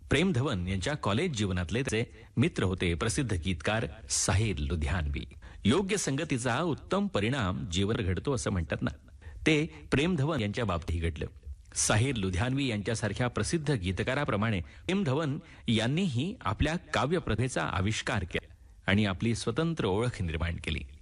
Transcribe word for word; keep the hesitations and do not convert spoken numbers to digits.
प्रेम धवन यांच्या कॉलेज जीवनातले त्याचे मित्र होते प्रसिद्ध गीतकार साहिर लुधियानवी. योग्य संगतीचा उत्तम परिणाम जीवन घडतो असं म्हणतात ना, ते प्रेम धवन यांच्या बाबतीत घडलं. साहिर लुधियानवी यांच्यासारख्या प्रसिद्ध गीतकाराप्रमाणे प्रेम धवन यांनीही आपल्या काव्य प्रतिभेचा आविष्कार केला आणि आपली स्वतंत्र ओळख निर्माण केली.